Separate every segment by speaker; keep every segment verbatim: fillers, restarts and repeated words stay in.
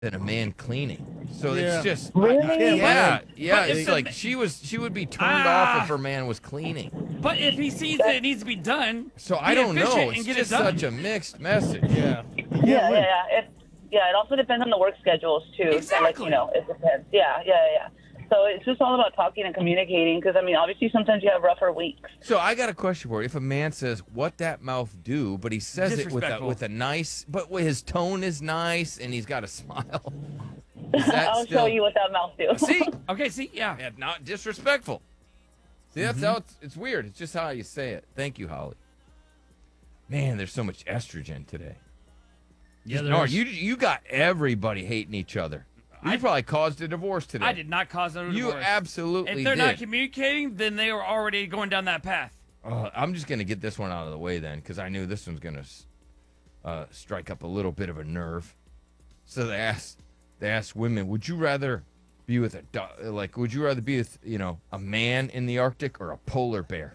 Speaker 1: than a man cleaning. So
Speaker 2: Yeah.
Speaker 1: it's just
Speaker 3: Really?
Speaker 1: yeah, yeah.
Speaker 4: But if
Speaker 1: It's
Speaker 4: the
Speaker 1: like
Speaker 4: ma-
Speaker 1: she was she would be turned
Speaker 4: Ah.
Speaker 1: off if her man was cleaning.
Speaker 4: But if he sees that it needs to be done,
Speaker 1: So
Speaker 4: be
Speaker 1: I don't know.
Speaker 4: efficient
Speaker 1: It's
Speaker 4: and get
Speaker 1: just
Speaker 4: it done.
Speaker 1: such a mixed message.
Speaker 2: Yeah.
Speaker 3: Yeah, yeah, yeah. It, yeah, it also depends on the work schedules too. So, like,
Speaker 4: Exactly.
Speaker 3: you know, it depends. Yeah, yeah, yeah. So it's just all about talking and communicating. Because I mean, obviously, sometimes you have rougher weeks.
Speaker 1: So I got a question for you. If a man says, "What that mouth do," but he says it with a,
Speaker 4: Disrespectful.
Speaker 1: with a nice, but his tone is nice and he's got a smile. Is that
Speaker 3: I'll
Speaker 1: still,
Speaker 3: show you what that mouth do.
Speaker 1: See,
Speaker 4: Okay, see, yeah.
Speaker 1: yeah, not disrespectful. See, that's
Speaker 4: Mm-hmm.
Speaker 1: how it's, it's weird. It's just how you say it. Thank you, Holly. Man, there's so much estrogen today.
Speaker 5: Yeah,
Speaker 1: No,
Speaker 5: there's-
Speaker 1: you you got everybody hating each other. You
Speaker 4: I-
Speaker 1: probably caused a divorce today.
Speaker 4: I did not cause a
Speaker 1: You
Speaker 4: divorce.
Speaker 1: absolutely
Speaker 4: If they're
Speaker 1: did.
Speaker 4: not communicating, then they are already going down that path.
Speaker 1: Uh, I'm just going to get this one out of the way then, because I knew this one's going to uh, strike up a little bit of a nerve. So they asked, they asked women, would you rather be with a do- like, would you rather be with, you know, a man in the Arctic or a polar bear?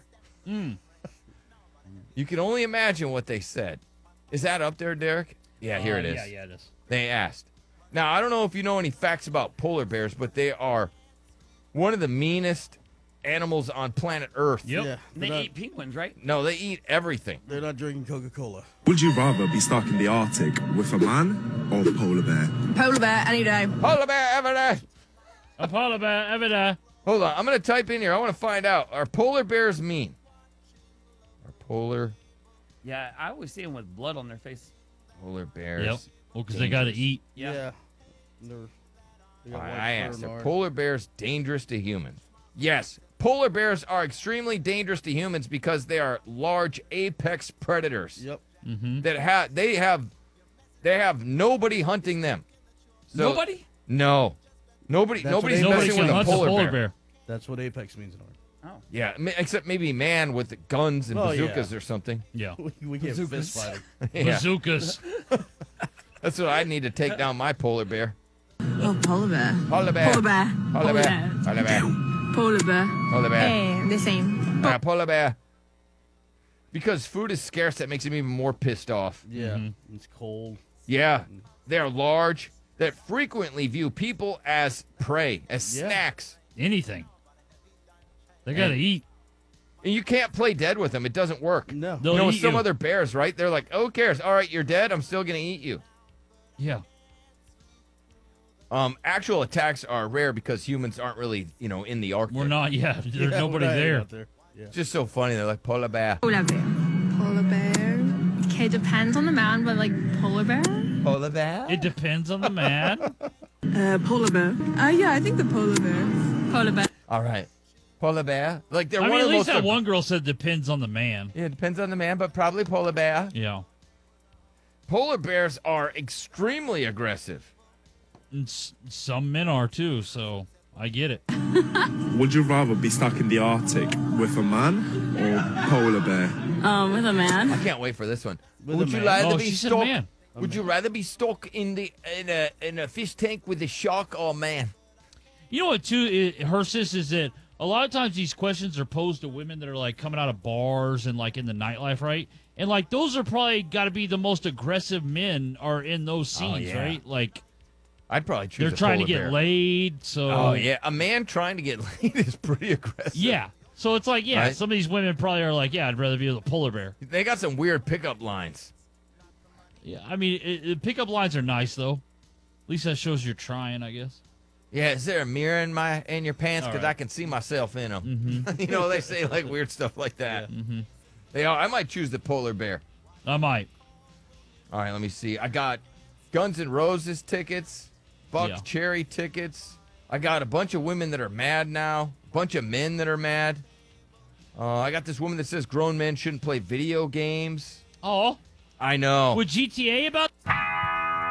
Speaker 1: You can only imagine what they said. Is that up there, Derek? Yeah, here
Speaker 5: Uh,
Speaker 1: it is.
Speaker 5: Yeah, yeah, it is.
Speaker 1: They asked. Now, I don't know if you know any facts about polar bears, but they are one of the meanest animals on planet Earth.
Speaker 5: Yep.
Speaker 2: Yeah.
Speaker 4: And
Speaker 2: They're
Speaker 4: they
Speaker 2: not,
Speaker 4: eat penguins, right?
Speaker 1: No, they eat everything.
Speaker 2: they're not drinking Coca-Cola.
Speaker 6: Would you rather be stuck in the Arctic with a man or a polar bear?
Speaker 7: Polar bear any day.
Speaker 1: Polar bear every day.
Speaker 5: A polar bear, every day.
Speaker 1: Hold on, I'm gonna type in here. I want to find out: are polar bears mean? Are polar
Speaker 4: Yeah, I always see them with blood on their face.
Speaker 1: polar bears?
Speaker 5: Yep. Well, because they got to
Speaker 1: dangerous?
Speaker 5: eat.
Speaker 4: Yeah.
Speaker 2: They're, they
Speaker 1: All
Speaker 2: got
Speaker 1: right,
Speaker 2: white
Speaker 1: I
Speaker 2: fur
Speaker 1: asked:
Speaker 2: and
Speaker 1: are
Speaker 2: orange.
Speaker 1: polar bears dangerous to humans? Yes, polar bears are extremely dangerous to humans because they are large apex predators
Speaker 2: Yep.
Speaker 1: that have they have they have nobody hunting them. So-
Speaker 4: Nobody?
Speaker 1: No, nobody.
Speaker 2: That's what
Speaker 1: Nobody's
Speaker 2: they-
Speaker 5: Nobody
Speaker 1: messing
Speaker 5: can
Speaker 1: with a
Speaker 5: hunt
Speaker 1: polar,
Speaker 5: the polar
Speaker 1: bear.
Speaker 5: bear.
Speaker 2: That's what apex means in art.
Speaker 4: Oh.
Speaker 1: Yeah, ma- except maybe man with the guns and
Speaker 2: Oh, yeah.
Speaker 1: bazookas or something.
Speaker 5: Yeah.
Speaker 2: We, we get
Speaker 4: Bazookas.
Speaker 2: fist fighting.
Speaker 1: Yeah,
Speaker 5: Bazookas.
Speaker 1: that's what I need to take down my polar bear.
Speaker 7: Oh, polar bear.
Speaker 1: Polar bear.
Speaker 7: Polar bear.
Speaker 1: Polar bear. Polar bear.
Speaker 7: Polar bear.
Speaker 1: Polar bear.
Speaker 7: Eh, the same.
Speaker 1: Uh, polar bear. Because food is scarce, that makes him even more pissed off.
Speaker 2: Yeah. It's cold.
Speaker 1: Yeah, they're large. That frequently view people as prey, as
Speaker 2: Yeah.
Speaker 1: snacks.
Speaker 5: Anything. They got to
Speaker 1: And-
Speaker 5: eat.
Speaker 1: And you can't play dead with them. It doesn't work.
Speaker 2: No.
Speaker 5: They'll
Speaker 1: you know, with
Speaker 5: eat
Speaker 1: some
Speaker 5: you.
Speaker 1: other bears, right? They're like, oh, who cares? All right, you're dead. I'm still going to eat you.
Speaker 5: Yeah.
Speaker 1: Um, actual attacks are rare because humans aren't really, you know, in the Arctic.
Speaker 5: We're not. Yeah. There's
Speaker 2: Yeah,
Speaker 5: nobody
Speaker 2: we're not
Speaker 5: there.
Speaker 2: out there. Yeah.
Speaker 1: It's just so funny. They're like, polar bear.
Speaker 7: Polar bear. Polar bear. Okay, depends on the man, but like polar bear.
Speaker 1: Polar bear?
Speaker 5: It depends on the man.
Speaker 7: Uh, polar bear. Uh, yeah, I think the polar bear. Polar bear.
Speaker 1: All right. Polar bear. Like, they're
Speaker 5: I
Speaker 1: one
Speaker 5: mean,
Speaker 1: of
Speaker 5: at
Speaker 1: the
Speaker 5: least
Speaker 1: most...
Speaker 5: that one girl said depends on the man.
Speaker 1: Yeah, it depends on the man, but probably polar bear.
Speaker 5: Yeah.
Speaker 1: Polar bears are extremely aggressive.
Speaker 5: And s- some men are too, so I get it.
Speaker 6: Would you rather be stuck in the Arctic with a man or a polar bear?
Speaker 7: Um, with a man.
Speaker 1: I can't wait for this one.
Speaker 2: With
Speaker 1: Would
Speaker 2: a
Speaker 1: you
Speaker 2: man.
Speaker 1: rather
Speaker 5: Oh,
Speaker 1: be
Speaker 5: she said a
Speaker 1: stuck?
Speaker 5: man.
Speaker 1: Would you rather be stuck in the in a in a fish tank with a shark or a man?
Speaker 5: You know what, too, it hurts us is that a lot of times these questions are posed to women that are like coming out of bars and like in the nightlife, right? And like those are probably got to be the most aggressive men are in those scenes,
Speaker 1: yeah.
Speaker 5: right? Like
Speaker 1: I'd probably choose.
Speaker 5: they're
Speaker 1: a
Speaker 5: trying to
Speaker 1: polar
Speaker 5: get
Speaker 1: bear.
Speaker 5: laid, so
Speaker 1: Oh yeah, a man trying to get laid is pretty aggressive.
Speaker 5: yeah. So it's like, yeah,
Speaker 1: Right?
Speaker 5: some of these women probably are like, yeah, I'd rather be with a polar bear.
Speaker 1: They got some weird pickup lines.
Speaker 5: Yeah, I mean, it, it, pickup lines are nice though. At least that shows you're trying, I guess.
Speaker 1: Yeah, is there a mirror in my in your pants?
Speaker 5: All
Speaker 1: Because
Speaker 5: right.
Speaker 1: I can see myself in them.
Speaker 5: Mm-hmm.
Speaker 1: You know, they say like weird stuff like that.
Speaker 5: Mm-hmm.
Speaker 1: They are. I might choose the polar bear.
Speaker 5: I might.
Speaker 1: All right, let me see. I got Guns N' Roses tickets, Buck
Speaker 5: Yeah.
Speaker 1: Cherry tickets. I got a bunch of women that are mad now, a bunch of men that are mad. Uh, I got this woman that says grown men shouldn't play video games.
Speaker 5: Oh,
Speaker 1: I know.
Speaker 5: with G T A about